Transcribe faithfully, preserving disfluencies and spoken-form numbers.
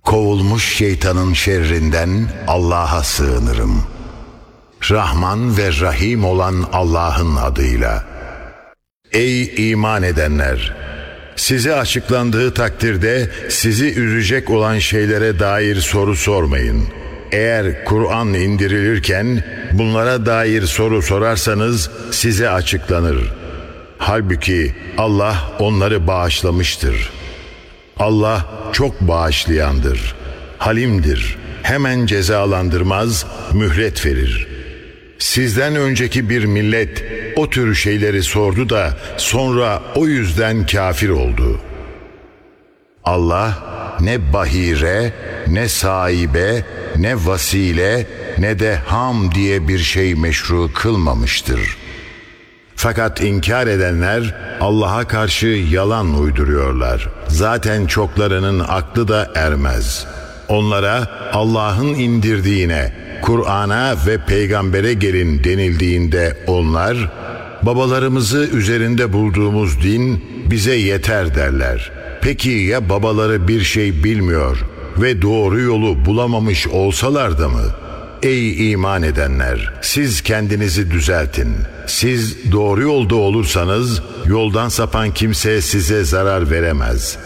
Kovulmuş şeytanın şerrinden Allah'a sığınırım. Rahman ve Rahim olan Allah'ın adıyla. Ey iman edenler! Size açıklandığı takdirde sizi üzecek olan şeylere dair soru sormayın. Eğer Kur'an indirilirken bunlara dair soru sorarsanız size açıklanır. Halbuki Allah onları bağışlamıştır. Allah çok bağışlayandır, halimdir, hemen cezalandırmaz, mühlet verir. Sizden önceki bir millet o tür şeyleri sordu da sonra o yüzden kafir oldu. Allah ne bahire, ne sahibe, ne vasile, ne de ham diye bir şey meşru kılmamıştır. Fakat inkar edenler Allah'a karşı yalan uyduruyorlar. Zaten çoklarının aklı da ermez. Onlara Allah'ın indirdiğine, Kur'an'a ve peygambere gelin denildiğinde onlar, babalarımızı üzerinde bulduğumuz din bize yeter derler. Peki ya babaları bir şey bilmiyor ve doğru yolu bulamamış olsalardı mı? Ey iman edenler! Siz kendinizi düzeltin. Siz doğru yolda olursanız yoldan sapan kimse size zarar veremez.